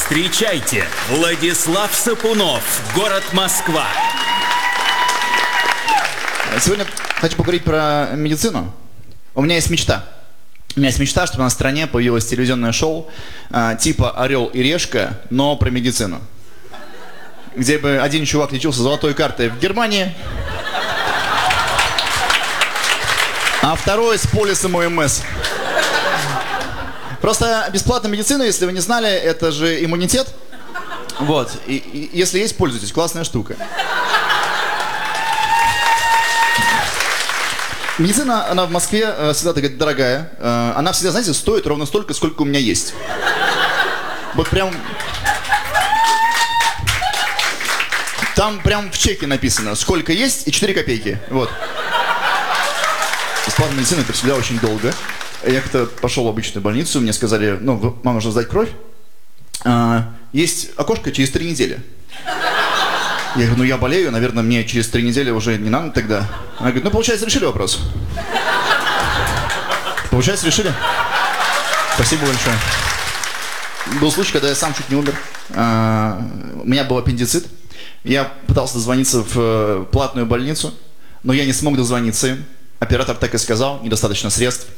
Встречайте, Владислав Сапунов, город Москва. Сегодня хочу поговорить про медицину. У меня есть мечта. У меня есть мечта, чтобы на стране появилось телевизионное шоу типа «Орел и решка», но про медицину. Где бы один чувак лечился золотой картой в Германии, а второй с полисом ОМС. Просто бесплатная медицина, если вы не знали, это же иммунитет. Вот. И если есть, пользуйтесь. Классная штука. Медицина, она в Москве всегда такая дорогая. Она всегда, знаете, стоит ровно столько, сколько у меня есть. Вот прям... Там прям в чеке написано, сколько есть и 4 копейки. Вот. Бесплатная медицина, это всегда очень долго. Я как-то пошел в обычную больницу, мне сказали, ну, вам нужно сдать кровь. Есть окошко через 3 недели. Я говорю, ну я болею, наверное, мне через 3 недели уже не надо тогда. Она говорит, ну, получается, решили вопрос. Получается, решили? Спасибо большое. Был случай, когда я сам чуть не умер. У меня был аппендицит. Я пытался дозвониться в платную больницу, но я не смог дозвониться им. Оператор так и сказал, недостаточно средств.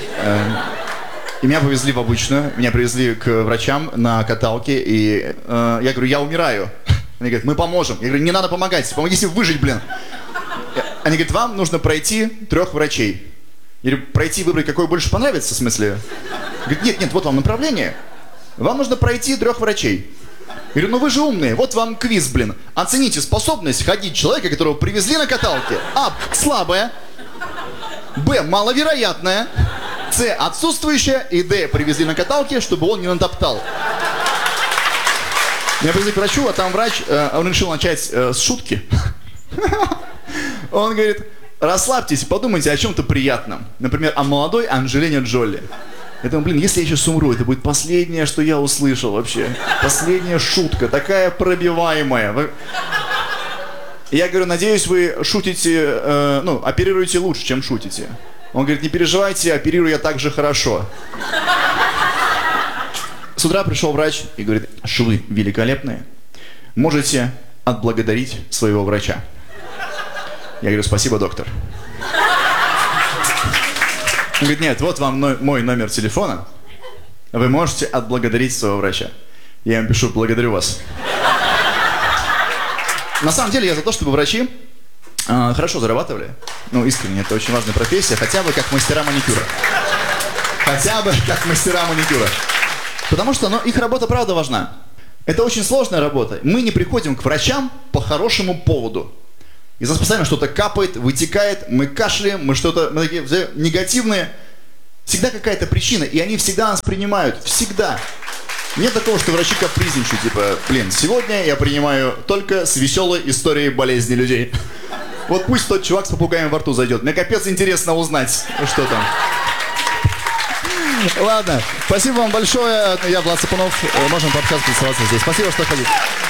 И меня повезли в обычную, меня привезли к врачам на каталке, и я говорю, я умираю. Они говорят, мы поможем. Я говорю, не надо помогать, помогите выжить, блин. Они говорят, вам нужно пройти 3 врачей. Я говорю, пройти, выбрать, какой больше понравится, в смысле? Говорит, нет, вот вам направление. Вам нужно пройти 3 врачей. Я говорю, ну вы же умные, вот вам квиз, блин. Оцените способность ходить человека, которого привезли на каталке. А, слабая. Б, маловероятная. С, отсутствующая. И Д, привезли на каталке, чтобы он не натоптал. Меня привезли к врачу, а там врач, он решил начать с шутки. Он говорит, расслабьтесь, подумайте о чем-то приятном. Например, о молодой Анджелине Джоли. Я думаю, блин, если я сейчас умру, это будет последнее, что я услышал вообще. Последняя шутка, такая пробиваемая. Я говорю, надеюсь, вы шутите, оперируете лучше, чем шутите. Он говорит, не переживайте, оперирую я так же хорошо. С утра пришел врач и говорит, швы великолепные. Можете отблагодарить своего врача. Я говорю, спасибо, доктор. Он говорит, нет, вот вам мой номер телефона. Вы можете отблагодарить своего врача. Я ему пишу, благодарю вас. На самом деле я за то, чтобы врачи хорошо зарабатывали. Ну, искренне, это очень важная профессия. Хотя бы как мастера маникюра. Хотя бы как мастера маникюра. Потому что их работа правда важна. Это очень сложная работа. Мы не приходим к врачам по хорошему поводу. Из нас постоянно что-то капает, вытекает, мы кашляем, мы такие негативные. Всегда какая-то причина, и они всегда нас принимают. Всегда. Нет такого, что врачи капризничают, типа, блин, сегодня я принимаю только с веселой историей болезни людей. Вот пусть тот чувак с попугаем во рту зайдет. Мне капец интересно узнать, что там. Ладно, спасибо вам большое. Я Влад Сапунов. Можем пообщаться, тусоваться здесь. Спасибо, что ходите.